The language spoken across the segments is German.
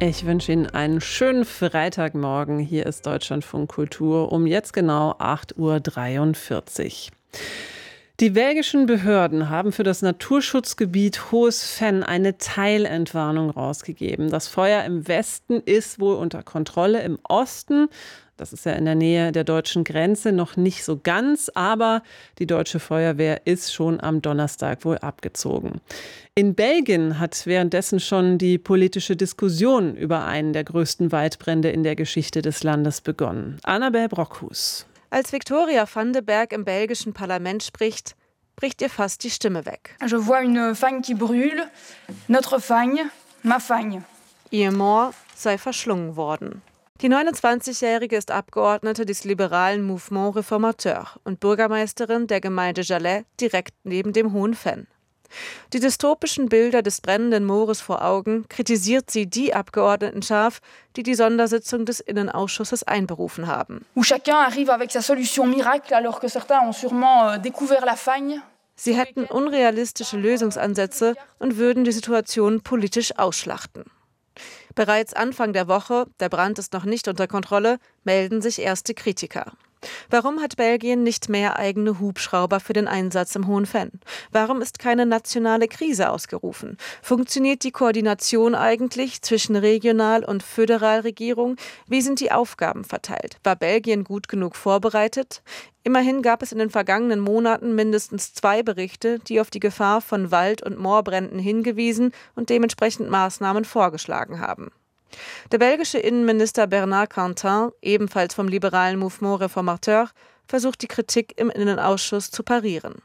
Ich wünsche Ihnen einen schönen Freitagmorgen. Hier ist Deutschlandfunk Kultur um jetzt genau 8:43 Uhr. Die belgischen Behörden haben für das Naturschutzgebiet Hohes Venn eine Teilentwarnung rausgegeben. Das Feuer im Westen ist wohl unter Kontrolle, im Osten, das ist ja in der Nähe der deutschen Grenze, noch nicht so ganz, aber die deutsche Feuerwehr ist schon am Donnerstag wohl abgezogen. In Belgien hat währenddessen schon die politische Diskussion über einen der größten Waldbrände in der Geschichte des Landes begonnen. Annabel Brockhus. Als Victoria van de Berg im belgischen Parlament spricht, bricht ihr fast die Stimme weg. Je vois une fagne qui brûle, notre fagne, ma fagne. Ihr Moor sei verschlungen worden. Die 29-Jährige ist Abgeordnete des liberalen Mouvement Réformateur und Bürgermeisterin der Gemeinde Jalais direkt neben dem Hohen Venn. Die dystopischen Bilder des brennenden Moores vor Augen kritisiert sie die Abgeordneten scharf, die die Sondersitzung des Innenausschusses einberufen haben. Où chacun arrive avec sa solution miracle alors que certains ont sûrement découvert la fagne. Sie hätten unrealistische Lösungsansätze und würden die Situation politisch ausschlachten. Bereits Anfang der Woche, der Brand ist noch nicht unter Kontrolle, melden sich erste Kritiker. Warum hat Belgien nicht mehr eigene Hubschrauber für den Einsatz im Hohen Venn? Warum ist keine nationale Krise ausgerufen? Funktioniert die Koordination eigentlich zwischen Regional- und Föderalregierung? Wie sind die Aufgaben verteilt? War Belgien gut genug vorbereitet? Immerhin gab es in den vergangenen Monaten mindestens 2 Berichte, die auf die Gefahr von Wald- und Moorbränden hingewiesen und dementsprechend Maßnahmen vorgeschlagen haben. Der belgische Innenminister Bernard Quentin, ebenfalls vom liberalen Mouvement Réformateur, versucht die Kritik im Innenausschuss zu parieren.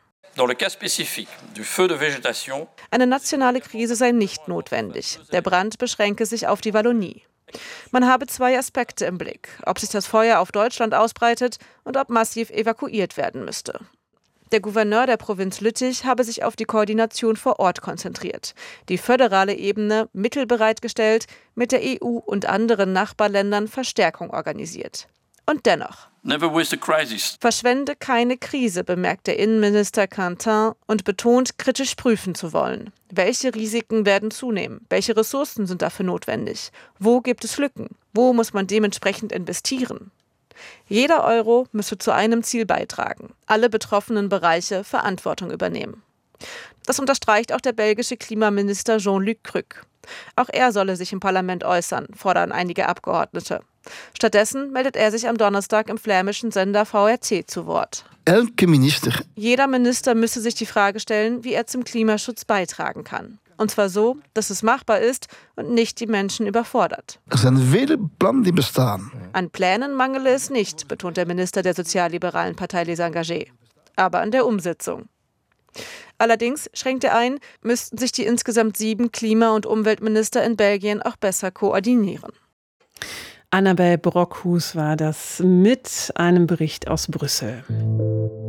Eine nationale Krise sei nicht notwendig. Der Brand beschränke sich auf die Wallonie. Man habe 2 Aspekte im Blick, ob sich das Feuer auf Deutschland ausbreitet und ob massiv evakuiert werden müsste. Der Gouverneur der Provinz Lüttich habe sich auf die Koordination vor Ort konzentriert, die föderale Ebene Mittel bereitgestellt, mit der EU und anderen Nachbarländern Verstärkung organisiert. Und dennoch: Verschwende keine Krise, bemerkt der Innenminister Quentin und betont, kritisch prüfen zu wollen. Welche Risiken werden zunehmen? Welche Ressourcen sind dafür notwendig? Wo gibt es Lücken? Wo muss man dementsprechend investieren? Jeder Euro müsse zu einem Ziel beitragen, alle betroffenen Bereiche Verantwortung übernehmen. Das unterstreicht auch der belgische Klimaminister Jean-Luc Cruc. Auch er solle sich im Parlament äußern, fordern einige Abgeordnete. Stattdessen meldet er sich am Donnerstag im flämischen Sender VRT zu Wort. Jeder Minister müsse sich die Frage stellen, wie er zum Klimaschutz beitragen kann. Und zwar so, dass es machbar ist und nicht die Menschen überfordert. An Plänen mangele es nicht, betont der Minister der sozialliberalen Partei Les Engagés. Aber an der Umsetzung. Allerdings, schränkt er ein, müssten sich die insgesamt 7 Klima- und Umweltminister in Belgien auch besser koordinieren. Annabel Brockhus war das mit einem Bericht aus Brüssel.